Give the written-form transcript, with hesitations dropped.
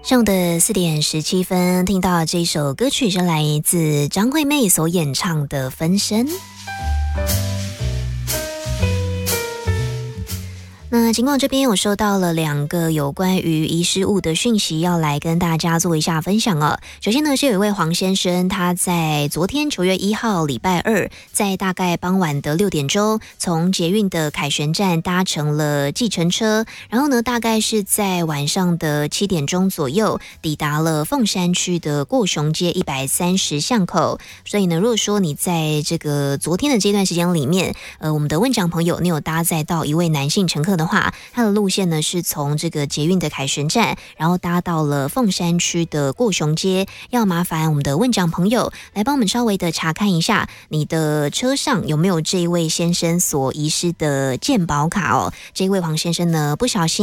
上午的4:17，听到这首歌曲是来自张惠妹所演唱的《分身》。那尽管这边有收到了2个有关于遗失物的讯息，要来跟大家做一下分享哦。首先呢，是有一位黄先生，他在昨天9月1号礼拜二，在大概傍晚的6点钟，从捷运的凯旋站搭乘了计程车，然后呢，大概是在晚上的7点钟左右，抵达了凤山区的过雄街130巷口。所以呢，如果说你在这个昨天的这段时间里面，我们的问讲朋友，你有搭载到一位男性乘客的话，他的路线呢是从这个捷运的凯旋站，然后搭到了凤山区的过雄街，要麻烦我们的问讲朋友来帮我们稍微的查看一下，你的车上有没有这一位先生所遗失的健保卡哦。这一位黄先生呢，不小心